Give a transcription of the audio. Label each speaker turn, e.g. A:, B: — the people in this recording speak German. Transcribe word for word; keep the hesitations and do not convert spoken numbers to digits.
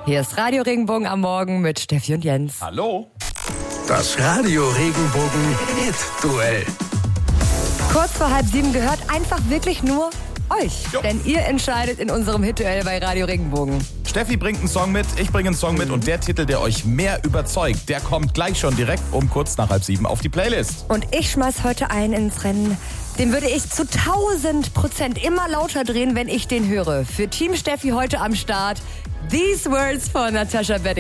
A: Hier ist Radio Regenbogen am Morgen mit Steffi und Jens.
B: Hallo.
C: Das Radio Regenbogen Hit-Duell.
A: Kurz vor halb sieben gehört einfach wirklich nur euch.
B: Jo.
A: Denn ihr entscheidet in unserem Hit-Duell bei Radio Regenbogen.
B: Steffi bringt einen Song mit, ich bringe einen Song mit und der Titel, der euch mehr überzeugt, der kommt gleich schon direkt um kurz nach halb sieben auf die Playlist.
A: Und ich schmeiß heute einen ins Rennen. Den würde ich zu tausend Prozent immer lauter drehen, wenn ich den höre. Für Team Steffi heute am Start. These Words von Natasha Bedingfield.